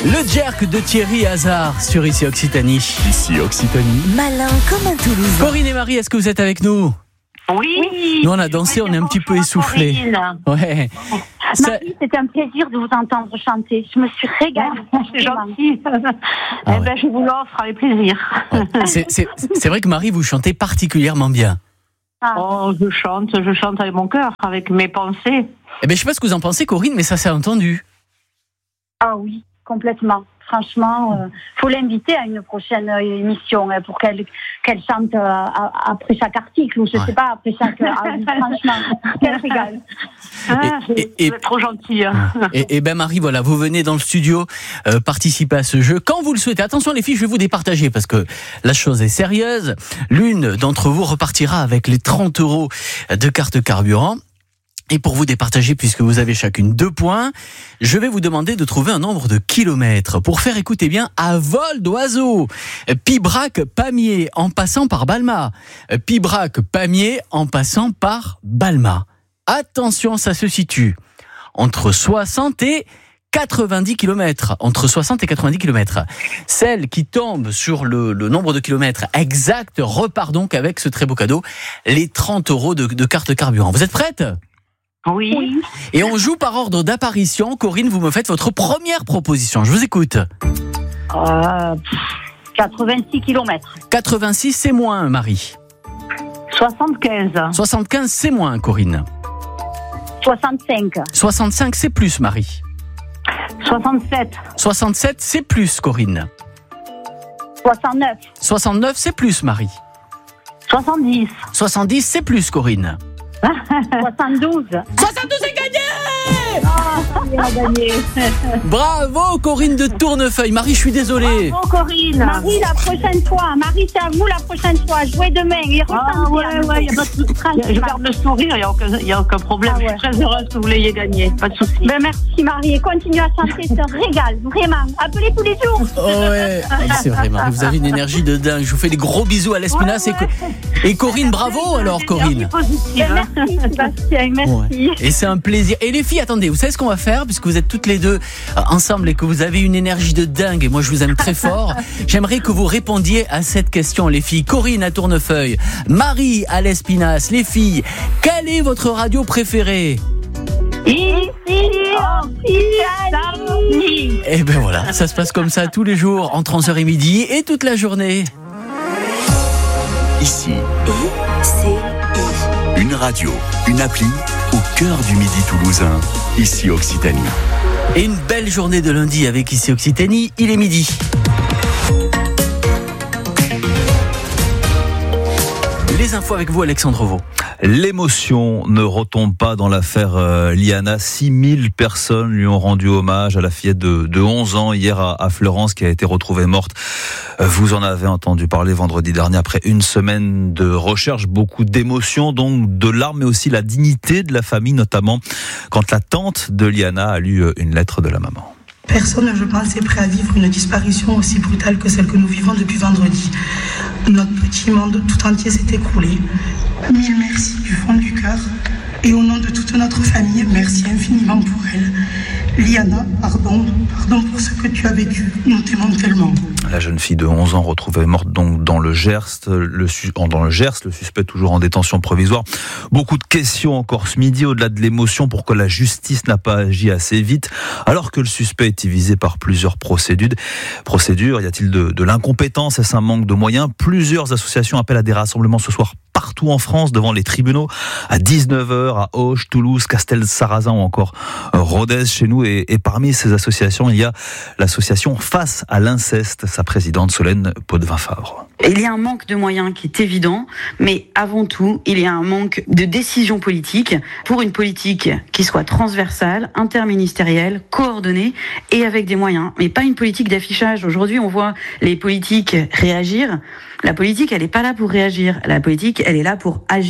Le jerk de Thierry Hazard sur Ici Occitanie. Ici Occitanie. Malin comme un Toulousain. Corinne et Marie, est-ce que vous êtes avec nous ? Oui. Nous on a dansé, on est un petit peu essoufflés. Ouais. Marie, c'était un plaisir de vous entendre chanter. Je me suis régalée. C'est gentil. Je vous l'offre avec plaisir. Ouais. C'est vrai que Marie, vous chantez particulièrement bien. Oh, je chante avec mon cœur, avec mes pensées. Je sais pas ce que vous en pensez, Corinne, mais ça s'est entendu. Ah oui, complètement. Franchement, faut l'inviter à une prochaine émission pour qu'elle chante après chaque article ou je sais pas, après chaque... franchement, quel régal. Vous êtes trop gentil. Et Marie, voilà, vous venez dans le studio participer à ce jeu quand vous le souhaitez. Attention les filles, je vais vous départager parce que la chose est sérieuse. L'une d'entre vous repartira avec les 30 € de carte carburant. Et pour vous départager, puisque vous avez chacune 2 points, je vais vous demander de trouver un nombre de kilomètres. Pour faire, écoutez bien, à vol d'oiseau. Pibrac-Pamiers en passant par Balma. Pibrac-Pamiers en passant par Balma. Attention, ça se situe entre 60 et 90 km. Entre 60 et 90 km. Celle qui tombe sur le nombre de kilomètres exact repart donc avec ce très beau cadeau, les 30 € de carte carburant. Vous êtes prête ? Oui. Et on joue par ordre d'apparition. Corinne, vous me faites votre première proposition. Je vous écoute. 86 km. 86, c'est moins, Marie. 75. 75, c'est moins, Corinne. 65. 65, c'est plus, Marie. 67. 67, c'est plus, Corinne. 69. 69, c'est plus, Marie. 70. 70, c'est plus, Corinne. 72. 72 est gagné! On a gagné. Bravo, Corinne de Tournefeuille. Marie, je suis désolé. Bravo, Corinne. Marie, la prochaine fois. Marie, c'est à vous la prochaine fois. Jouez demain. Et Ouais, y a pas de... Je garde le sourire, il n'y a aucun problème. Je suis très heureuse que vous l'ayez gagné. Pas de souci. Merci, Marie. Et continuez à chanter. C'est un régal. Vraiment. Appelez tous les jours. Oh ouais, c'est vrai, Marie. Vous avez une énergie de dingue. Je vous fais des gros bisous à l'Espinasse. Et Corinne, bravo alors, Corinne. Merci, Sébastien. Merci. Ouais. Et c'est un plaisir. Et les filles, attendez, vous savez ce qu'on va faire, puisque vous êtes toutes les deux ensemble et que vous avez une énergie de dingue, et moi je vous aime très fort. J'aimerais que vous répondiez à cette question, les filles. Corinne à Tournefeuille, Marie à l'Espinasse. Les filles, quelle est votre radio préférée ? Ici Occitanie. Et ben voilà, ça se passe comme ça tous les jours, entre 11h et midi et toute la journée. Ici, une radio, une appli au cœur du Midi toulousain. Ici Occitanie. Et une belle journée de lundi avec Ici Occitanie, il est midi. Les infos avec vous, Alexandre Vaux. L'émotion ne retombe pas dans l'affaire Liana. 6000 personnes lui ont rendu hommage à la fillette de 11 ans hier à Fleurance qui a été retrouvée morte. Vous en avez entendu parler vendredi dernier après une semaine de recherche. Beaucoup d'émotions, donc de larmes, mais aussi la dignité de la famille, notamment quand la tante de Liana a lu une lettre de la maman. Personne, je pense, est prêt à vivre une disparition aussi brutale que celle que nous vivons depuis vendredi. Notre petit monde tout entier s'est écroulé. 1000 merci du fond du cœur. Et au nom de toute notre famille, merci infiniment pour elle. Liana, pardon pour ce que tu as vécu. Nous t'aimons tellement. La jeune fille de 11 ans retrouvée morte donc dans le Gers. Le suspect toujours en détention provisoire. Beaucoup de questions encore ce midi, au-delà de l'émotion, pourquoi la justice n'a pas agi assez vite, alors que le suspect était visé par plusieurs procédures. Y a-t-il de l'incompétence? Est-ce un manque de moyens? Plusieurs associations appellent à des rassemblements ce soir partout en France, devant les tribunaux, à 19h, à Auch, Toulouse, Castel-Sarrazin ou encore Rodez chez nous. Et parmi ces associations, il y a l'association Face à l'inceste, sa présidente Solène Potvin-Favre. Il y a un manque de moyens qui est évident, mais avant tout, il y a un manque de décision politique pour une politique qui soit transversale, interministérielle, coordonnée et avec des moyens, mais pas une politique d'affichage. Aujourd'hui, on voit les politiques réagir. La politique, elle n'est pas là pour réagir. La politique, elle est là pour agir.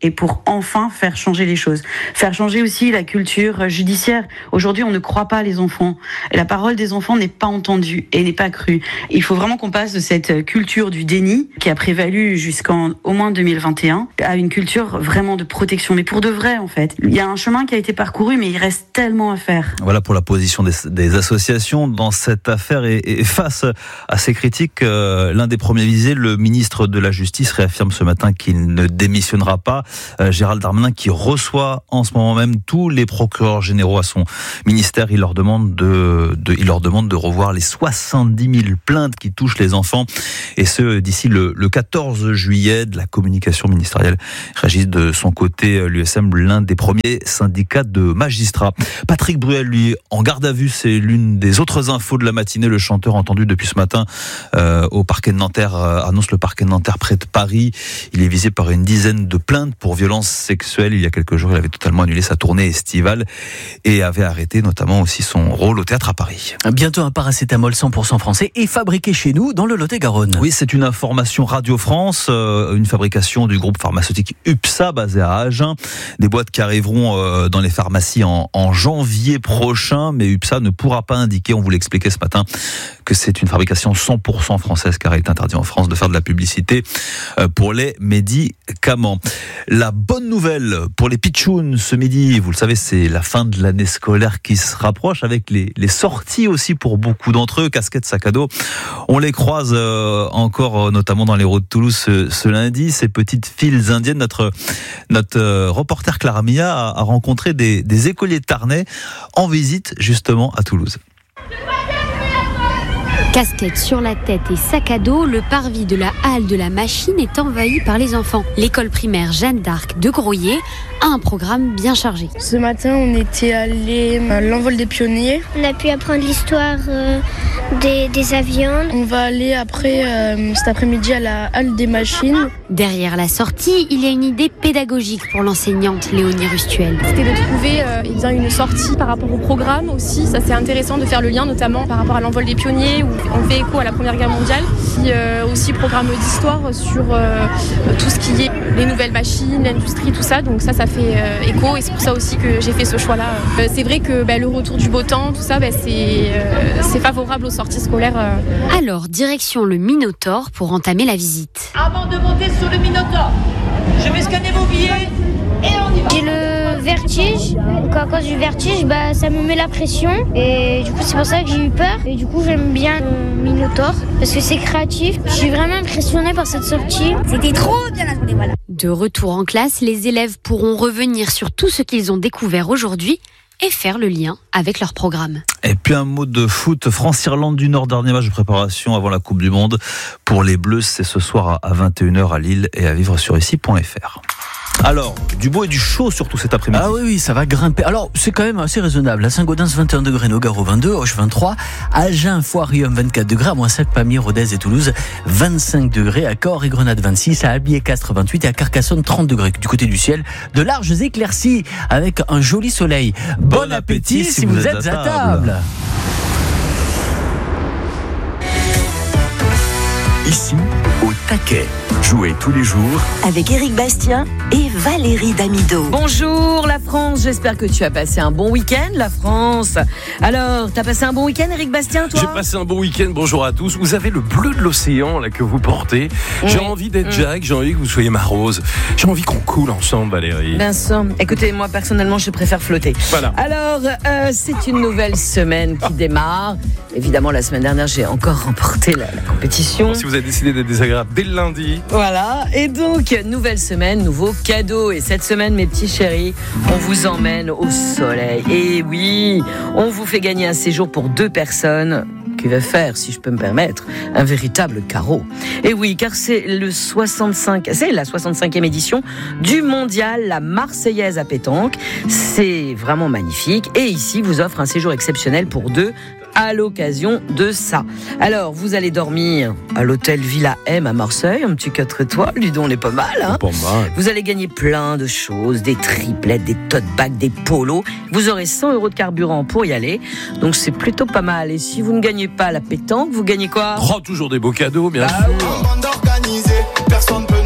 et pour enfin faire changer les choses. Faire changer aussi la culture judiciaire. Aujourd'hui, on ne croit pas les enfants. La parole des enfants n'est pas entendue et n'est pas crue. Il faut vraiment qu'on passe de cette culture du déni qui a prévalu jusqu'en au moins 2021 à une culture vraiment de protection. Mais pour de vrai, en fait. Il y a un chemin qui a été parcouru, mais il reste tellement à faire. Voilà pour la position des associations dans cette affaire. Et face à ces critiques, l'un des premiers visés, le ministre de la Justice, réaffirme ce matin qu'il ne démissionnera pas. Gérald Darmanin qui reçoit en ce moment même tous les procureurs généraux à son ministère. Il leur demande de revoir les 70 000 plaintes qui touchent les enfants, et ce d'ici le 14 juillet. De la communication ministérielle régit de son côté l'USM, l'un des premiers syndicats de magistrats. Patrick Bruel, lui, en garde à vue, c'est l'une des autres infos de la matinée. Le chanteur entendu depuis ce matin au parquet de Nanterre, annonce le parquet de Nanterre près de Paris. Il est visé par une dizaine de plaintes pour violences sexuelles. Il y a quelques jours, il avait totalement annulé sa tournée estivale et avait arrêté notamment aussi son rôle au théâtre à Paris. Bientôt un paracétamol 100% français et fabriqué chez nous dans le Lot-et-Garonne. Oui, c'est une information Radio France, une fabrication du groupe pharmaceutique UPSA basé à Agen. Des boîtes qui arriveront dans les pharmacies en janvier prochain, mais UPSA ne pourra pas indiquer, on vous l'expliquait ce matin, que c'est une fabrication 100% française, car il est interdit en France de faire de la publicité pour les médicaments. La bonne nouvelle pour les pitchouns ce midi, vous le savez, c'est la fin de l'année scolaire qui se rapproche, avec les sorties aussi pour beaucoup d'entre eux, casquettes, sac à dos. On les croise encore notamment dans les routes de Toulouse ce lundi, ces petites files indiennes. Notre reporter Clara Mia a rencontré des écoliers tarnais en visite justement à Toulouse. Casquette sur la tête et sac à dos, le parvis de la halle de la machine est envahi par les enfants. L'école primaire Jeanne d'Arc de Groyer a un programme bien chargé. Ce matin, on était allé à l'envol des pionniers. On a pu apprendre l'histoire des avions. On va aller après, cet après-midi, à la halle des machines. Derrière la sortie, il y a une idée pédagogique pour l'enseignante Léonie Rustuel. C'était de trouver une sortie par rapport au programme aussi. Ça, c'est intéressant de faire le lien, notamment par rapport à l'envol des pionniers, où on fait écho à la Première Guerre mondiale. Puis, aussi programme d'histoire sur tout ce qui est les nouvelles machines, l'industrie, tout ça. Donc ça fait écho, et c'est pour ça aussi que j'ai fait ce choix-là. C'est vrai que le retour du beau temps, tout ça, c'est favorable aux sorties scolaires. Alors, direction le Minotaure pour entamer la visite. Avant de monter sur le Minotaure, je vais scanner vos billets et on y va. J'ai le vertige, donc à cause du vertige, ça me met la pression, et du coup c'est pour ça que j'ai eu peur, et du coup j'aime bien le Minotaure parce que c'est créatif. Je suis vraiment impressionnée par cette sortie. C'était trop bien la journée, voilà. De retour en classe, les élèves pourront revenir sur tout ce qu'ils ont découvert aujourd'hui et faire le lien avec leur programme. Et puis un mot de foot, France-Irlande du Nord, dernier match de préparation avant la Coupe du Monde. Pour les Bleus, c'est ce soir à 21h à Lille et à vivre sur ici.fr. Alors, du beau et du chaud surtout cet après-midi. Ah oui, ça va grimper. Alors, c'est quand même assez raisonnable. À Saint-Gaudens, 21 degrés, Nogaro 22, Auch 23, Agen, Foirium 24 degrés, à Moissac, Pamiers, Rodez et Toulouse 25 degrés, à Cahors et Grenade 26, à Albi et Castres 28 et à Carcassonne 30 degrés. Du côté du ciel, de larges éclaircies avec un joli soleil. Bon appétit si vous êtes à table. Ici, au taquet. Jouez tous les jours avec Éric Bastien et Valérie Damido. Bonjour la France, j'espère que tu as passé un bon week-end, la France. Alors, t'as passé un bon week-end, Éric Bastien, toi ? J'ai passé un bon week-end, bonjour à tous. Vous avez le bleu de l'océan là que vous portez. J'ai envie d'être Jack, j'ai envie que vous soyez ma Rose. J'ai envie qu'on coule ensemble, Valérie. Vincent, écoutez, moi personnellement, je préfère flotter. Voilà. Alors, c'est une nouvelle semaine qui démarre. Évidemment, la semaine dernière, j'ai encore remporté la compétition. Bon, si vous avez décidé d'être désagréable dès le lundi. Voilà, et donc, nouvelle semaine, nouveau cadeau. Et cette semaine, mes petits chéris, on vous emmène au soleil. Et oui, on vous fait gagner un séjour pour 2 personnes qui va faire, si je peux me permettre, un véritable carreau. Et oui, car c'est la 65e édition du mondial La Marseillaise à pétanque. C'est vraiment magnifique. Et ici, vous offre un séjour exceptionnel pour 2 à l'occasion de ça. Alors, vous allez dormir à l'hôtel Villa M à Marseille, un petit 4 étoiles, dis donc, on est pas mal, hein. Pas mal. Vous allez gagner plein de choses, des triplettes, des tote bags, des polos. Vous aurez 100 € de carburant pour y aller, donc c'est plutôt pas mal. Et si vous ne gagnez pas la pétanque, vous gagnez quoi ? Oh, toujours des beaux cadeaux, bien sûr. Bande organisée, personne peut nous canaler.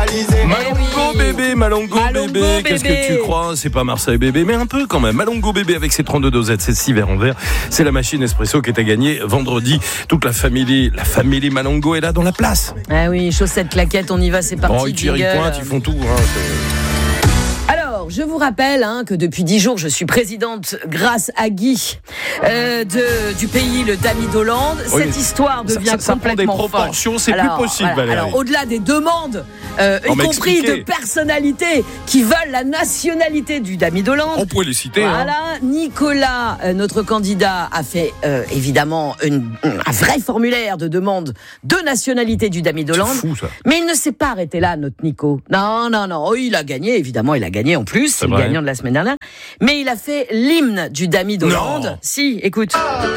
Malongo bébé, Malongo bébé, qu'est-ce que tu crois? C'est pas Marseille bébé, mais un peu quand même. Malongo bébé avec ses 32 dosettes, ses 6 verres en verre. C'est la machine espresso qui est à gagner vendredi. Toute la famille Malongo est là dans la place. Ah oui, chaussettes, claquettes, on y va, c'est parti. Oh, ils tirent, ils pointent, ils font tout. Alors, je vous rappelle que depuis 10 jours, je suis présidente grâce à Guy du pays, le Dami d'Hollande. Oui, cette histoire devient ça prend des proportions, c'est plus possible, Valérie. Alors, au-delà des demandes, y compris de personnalités qui veulent la nationalité du Dami d'Hollande. On pourrait les citer. Voilà, Nicolas, notre candidat, a fait évidemment un vrai formulaire de demande de nationalité du Dami d'Hollande. C'est fou, ça. Mais il ne s'est pas arrêté là, notre Nico. Non. Oh, il a gagné, évidemment, il a gagné en plus. C'est le gagnant de la semaine dernière. Mais il a fait l'hymne du Dami d'Hollande. Non. Si, écoute.